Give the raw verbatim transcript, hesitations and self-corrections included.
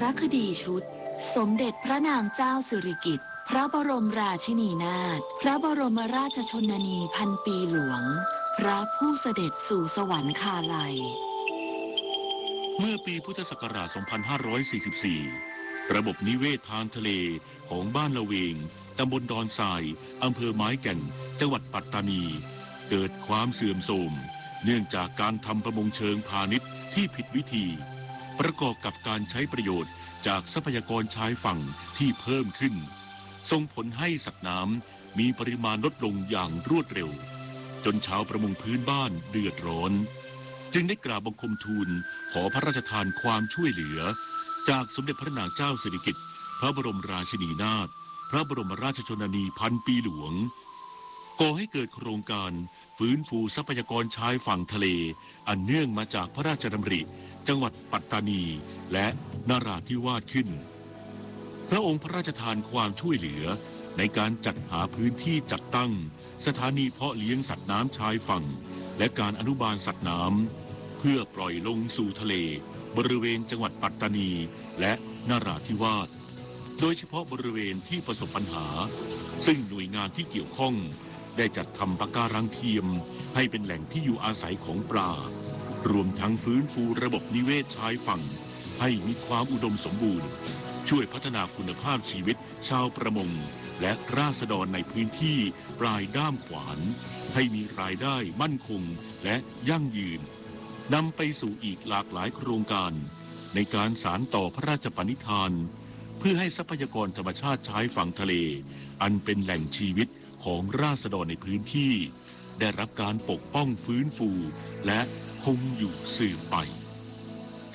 ารคดีชุดสมเด็จพระนางเจ้าสิริกิติ์พระบรมราชินีนาถพระบรมราชชนนีพันปีหลวงพระผู้เสด็จสู่สวรรคาลัยเมื่อปีพุทธศักราช สองพันห้าร้อยสี่สิบสี่ ระบบนิเวศทางทะเลของบ้านละเวงตำบลดอนทรายอำเภอไม้แก่นจังหวัดปัตตานีเกิดความเสื่อมโทรมเนื่องจากการทำประมงเชิงพาณิชย์ที่ผิดวิธีประกอบกับการใช้ประโยชน์จากทรัพยากรชายฝั่งที่เพิ่มขึ้นส่งผลให้สัตว์น้ำมีปริมาณลดลงอย่างรวดเร็วจนชาวประมงพื้นบ้านเดือดร้อนจึงได้กราบบังคมทูลขอพระราชทานความช่วยเหลือจากสมเด็จพระนางเจ้าสิริกิติ์พระบรมราชินีนาถพระบรมราชชนนีพันปีหลวงก่อให้เกิดโครงการฟื้นฟูทรัพยากรชายฝั่งทะเลอันเนื่องมาจากพระราชดำริจังหวัดปัตตานีและนราธิวาสขึ้นพระองค์พระราชทานความช่วยเหลือในการจัดหาพื้นที่จัดตั้งสถานีเพาะเลี้ยงสัตว์น้ำชายฝั่งและการอนุบาลสัตว์น้ำเพื่อปล่อยลงสู่ทะเลบริเวณจังหวัดปัตตานีและนราธิวาสโดยเฉพาะบริเวณที่ประสบปัญหาซึ่งหน่วยงานที่เกี่ยวข้องได้จัดทำปะการังเทียมให้เป็นแหล่งที่อยู่อาศัยของปลารวมทั้งฟื้นฟูระบบนิเวศชายฝั่งให้มีความอุดมสมบูรณ์ช่วยพัฒนาคุณภาพชีวิตชาวประมงและราษฎรในพื้นที่ปลายด้ามขวานให้มีรายได้มั่นคงและยั่งยืนนำไปสู่อีกหลากหลายโครงการในการสานต่อพระราชปณิธานเพื่อให้ทรัพยากรธรรมชาติชายฝั่งทะเลอันเป็นแหล่งชีวิตของราษฎรในพื้นที่ได้รับการปกป้องฟื้นฟูและคงอยู่สืบไป